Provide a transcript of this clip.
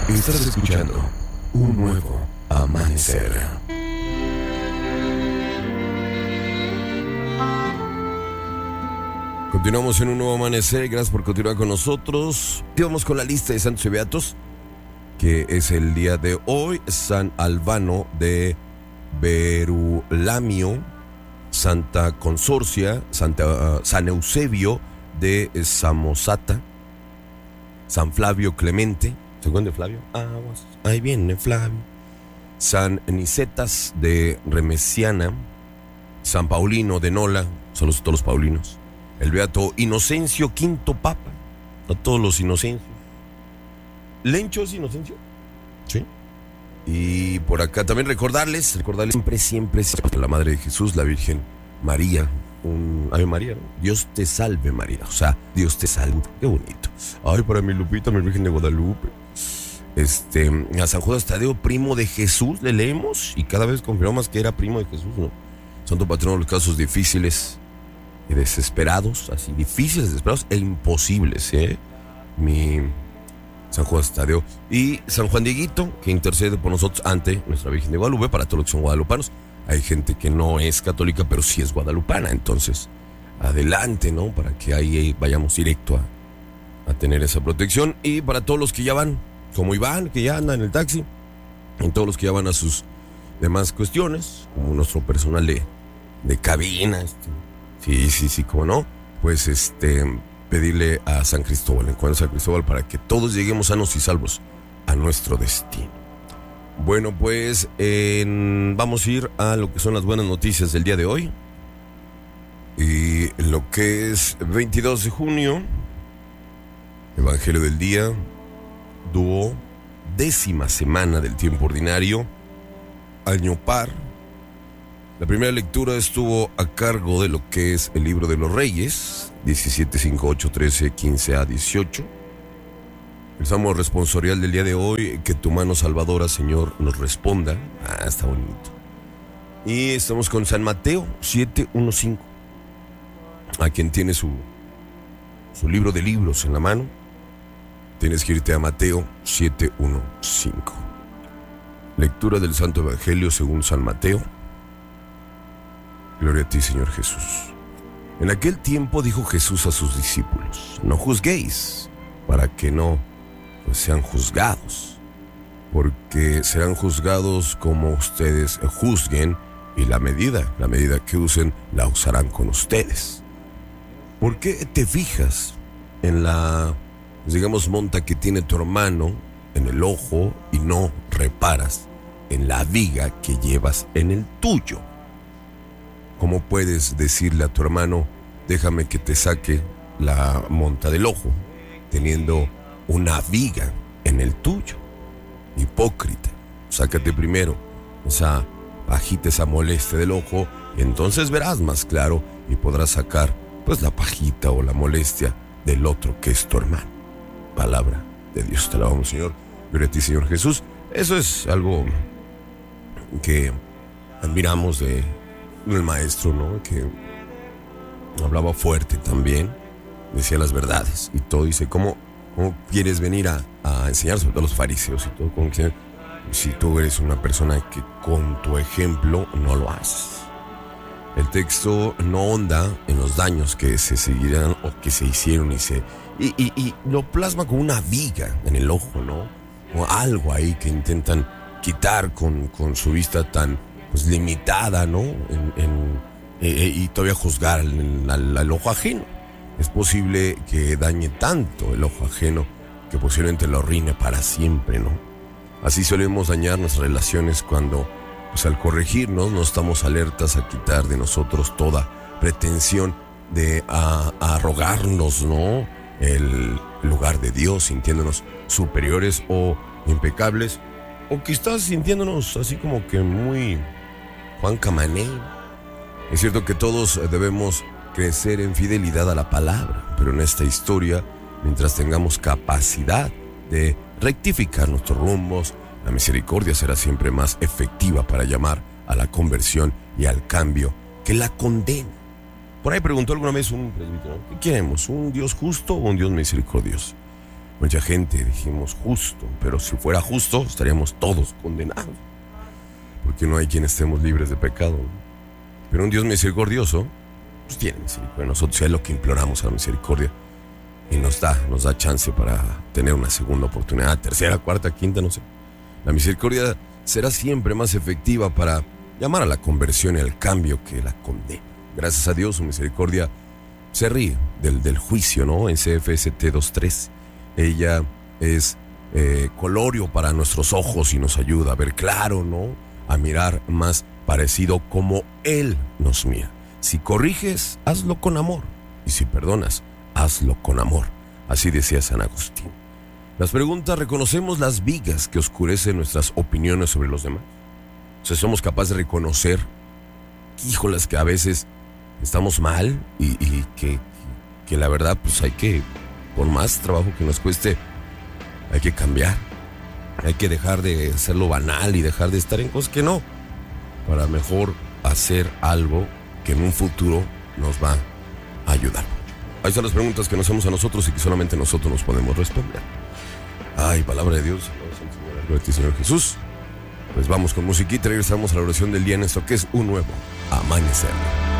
Estás escuchando un nuevo amanecer. Continuamos en un nuevo amanecer. Gracias por continuar con nosotros. Y vamos con la lista de santos y beatos, que es el día de hoy. San Albano de Berulamio, Santa Consorcia, San Eusebio de Samosata, San Flavio Clemente. ¿Se encuentra Flavio? Ahí viene Flavio. San Nicetas de Remesiana, San Paulino de Nola. Saludos a todos los paulinos. El beato Inocencio V Papa. A todos los Inocencios. ¿Lencho es Inocencio? Sí. Y por acá también recordarles siempre a la Madre de Jesús, la Virgen María. Ave María, ¿no? Dios te salve María. O sea, Dios te salve. Qué bonito. Ay, para mi Lupita, mi Virgen de Guadalupe. A San Judas Tadeo, primo de Jesús, le leemos y cada vez confirmamos que era primo de Jesús, ¿no? Santo patrono de los casos difíciles y desesperados, así, difíciles, desesperados e imposibles, mi San Judas Tadeo. Y San Juan Dieguito, que intercede por nosotros ante nuestra Virgen de Guadalupe, para todos los que son guadalupanos. Hay gente que no es católica, pero sí es guadalupana, entonces adelante, ¿no? Para que ahí vayamos directo a tener esa protección. Y para todos los que ya van, como Iván, que ya anda en el taxi, y todos los que ya van a sus demás cuestiones, como nuestro personal de cabina, sí, como no, pues pedirle a San Cristóbal, encuentro a San Cristóbal, para que todos lleguemos sanos y salvos a nuestro destino. Bueno, pues vamos a ir a lo que son las buenas noticias del día de hoy. Y lo que es 22 de junio, Evangelio del día, décima semana del tiempo ordinario, año par. La primera lectura estuvo a cargo de lo que es el libro de los Reyes, 17, 5, 8, 13, 15 a 18. El salmo responsorial del día de hoy: que tu mano salvadora, Señor, nos responda. Está bonito. Y estamos con San Mateo 7, 1, 5. A quien tiene su libro de libros en la mano, tienes que irte a Mateo 7, 1, 5. Lectura del Santo Evangelio según San Mateo. Gloria a ti, Señor Jesús. En aquel tiempo dijo Jesús a sus discípulos: no juzguéis, para que no sean juzgados, porque serán juzgados como ustedes juzguen, y la medida que usen la usarán con ustedes. ¿Por qué te fijas en la, monta que tiene tu hermano en el ojo y no reparas en la viga que llevas en el tuyo? ¿Cómo puedes decirle a tu hermano: déjame que te saque la monta del ojo, teniendo una viga en el tuyo? Hipócrita, sácate primero esa pajita, esa molestia del ojo, y entonces verás más claro y podrás sacar pues la pajita o la molestia del otro, que es tu hermano. Palabra de Dios. Te alabamos, Señor. Gloria a ti, Señor Jesús. Eso es algo que admiramos del maestro, ¿no? Que hablaba fuerte también, decía las verdades y todo. Dice: ¿cómo quieres venir a enseñar, sobre todo a los fariseos y todo, si tú eres una persona que con tu ejemplo no lo haces? El texto no ahonda en los daños que se seguirán o que se hicieron y lo plasma como una viga en el ojo, ¿no? O algo ahí que intentan quitar con su vista tan pues limitada, ¿no? Y todavía juzgar al ojo ajeno. Es posible que dañe tanto el ojo ajeno que posiblemente lo arruine para siempre, ¿no? Así solemos dañar nuestras relaciones cuando, pues al corregirnos, no estamos alertas a quitar de nosotros toda pretensión de arrogarnos, ¿no?, el lugar de Dios, sintiéndonos superiores o impecables, o quizás sintiéndonos así como que muy Juan Camané. Es cierto que todos debemos crecer en fidelidad a la palabra, pero en esta historia, mientras tengamos capacidad de rectificar nuestros rumbos, la misericordia será siempre más efectiva para llamar a la conversión y al cambio que la condena. Por ahí preguntó alguna vez un presbítero: ¿qué queremos? ¿Un Dios justo o un Dios misericordioso? Mucha gente dijimos justo, pero si fuera justo estaríamos todos condenados, porque no hay quien estemos libres de pecado. Pero un Dios misericordioso pues tiene misericordia de nosotros, y es lo que imploramos a la misericordia, y nos da chance para tener una segunda oportunidad, tercera, cuarta, quinta, no sé. La misericordia será siempre más efectiva para llamar a la conversión y al cambio que la condena. Gracias a Dios, su misericordia se ríe del juicio, ¿no? En CFST 2.3, ella es colorio para nuestros ojos y nos ayuda a ver claro, ¿no? A mirar más parecido como Él nos mira. Si corriges, hazlo con amor, y si perdonas, hazlo con amor. Así decía San Agustín. Las preguntas: ¿reconocemos las vigas que oscurecen nuestras opiniones sobre los demás? O sea, somos capaces de reconocer, híjolas, que a veces estamos mal y que la verdad, pues hay que, por más trabajo que nos cueste, hay que cambiar. Hay que dejar de hacerlo banal y dejar de estar en cosas que no, para mejor hacer algo que en un futuro nos va a ayudar. Ahí están las preguntas que nos hacemos a nosotros y que solamente nosotros nos podemos responder. Ay, palabra de Dios, gloria a ti, Señor Jesús. Pues vamos con musiquita y regresamos a la oración del día en esto que es un nuevo amanecer.